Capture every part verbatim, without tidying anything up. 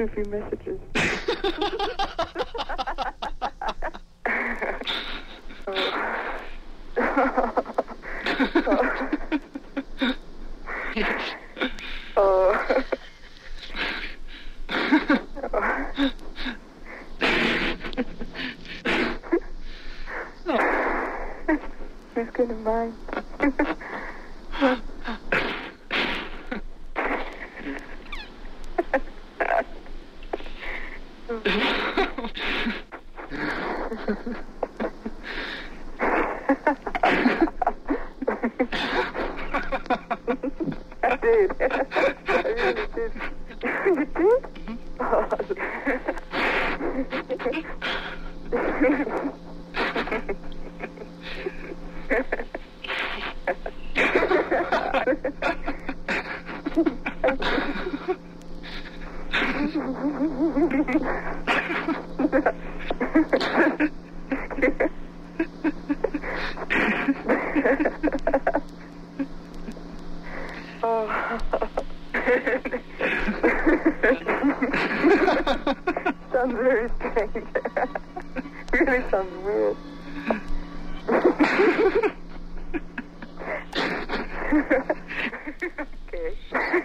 goofy messages. oh. oh. Who's gonna mind? I did. I really did. You did? Oh. oh. Sounds very strange. Really sounds weird. Okay.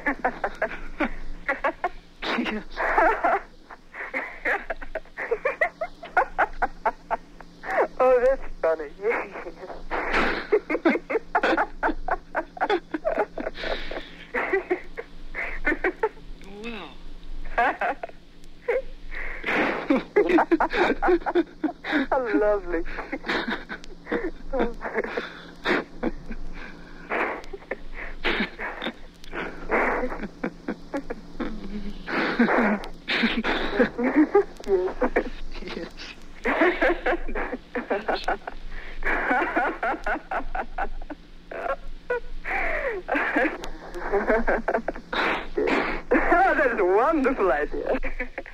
oh, that's funny. Wow. How lovely. Yes. Oh, that is a wonderful idea.